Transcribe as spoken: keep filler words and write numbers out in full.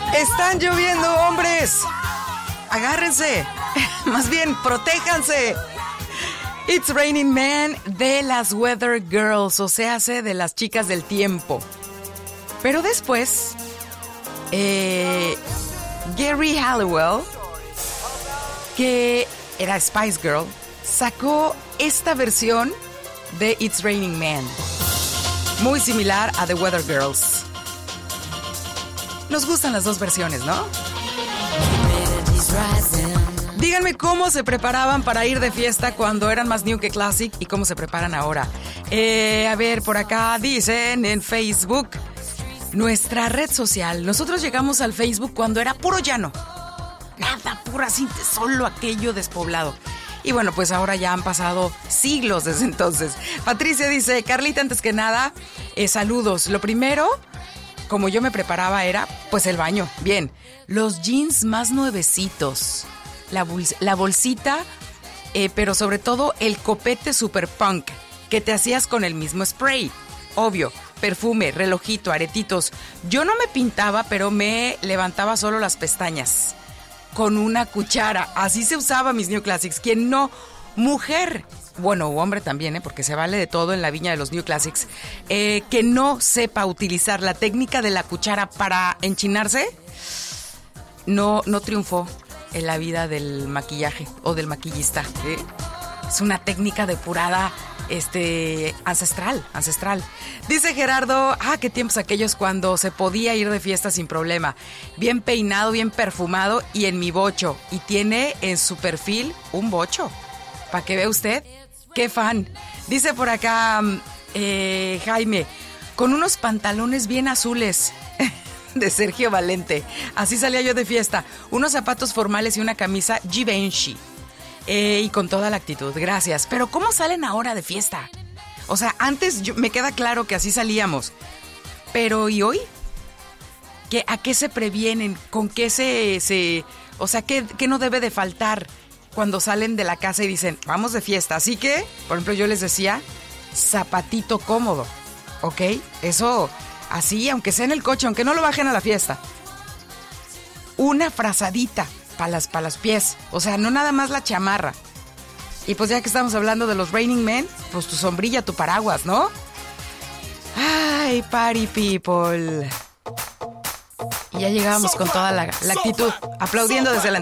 Están lloviendo, hombres. Agárrense. Más bien, protéjanse. It's Raining Men de las Weather Girls, o sea, de las chicas del tiempo. Pero después, eh, Gary Halliwell, que era Spice Girl, sacó esta versión de It's Raining Men, muy similar a The Weather Girls. Nos gustan las dos versiones, ¿no? Díganme cómo se preparaban para ir de fiesta cuando eran más new que classic y cómo se preparan ahora. Eh, a ver, por acá dicen en Facebook, nuestra red social. Nosotros llegamos al Facebook cuando era puro llano. Nada, pura cinta, solo aquello despoblado. Y bueno, pues ahora ya han pasado siglos desde entonces. Patricia dice, Carlita, antes que nada, eh, saludos. Lo primero, como yo me preparaba, era pues el baño. Bien, los jeans más nuevecitos. La, bol- la bolsita, eh, pero sobre todo el copete super punk que te hacías con el mismo spray. Obvio, perfume, relojito, aretitos. Yo no me pintaba, pero me levantaba solo las pestañas con una cuchara. Así se usaba mis New Classics. Quien no, mujer, bueno, hombre también, ¿eh? Porque se vale de todo en la viña de los New Classics, eh, que no sepa utilizar la técnica de la cuchara para enchinarse, no, no triunfó en la vida del maquillaje o del maquillista, ¿eh? Es una técnica depurada, este, ancestral, ancestral. Dice Gerardo, ah, qué tiempos aquellos cuando se podía ir de fiesta sin problema. Bien peinado, bien perfumado y en mi bocho. Y tiene en su perfil un bocho. Para que vea usted, qué fan. Dice por acá, eh, Jaime, con unos pantalones bien azules. De Sergio Valente. Así salía yo de fiesta. Unos zapatos formales y una camisa Givenchy. Eh, y con toda la actitud. Gracias. Pero ¿cómo salen ahora de fiesta? O sea, antes yo, me queda claro que así salíamos. Pero ¿y hoy? ¿Qué, ¿A qué se previenen? ¿Con qué se... se o sea, ¿qué, qué no debe de faltar cuando salen de la casa y dicen, vamos de fiesta? Así que, por ejemplo, yo les decía, zapatito cómodo. ¿Ok? Eso... Así, aunque sea en el coche, aunque no lo bajen a la fiesta. Una frazadita para las, para los pies. O sea, no nada más la chamarra. Y pues ya que estamos hablando de los Raining Men, pues tu sombrilla, tu paraguas, ¿no? Ay, party people. Y ya llegábamos con toda la, la actitud, aplaudiendo desde la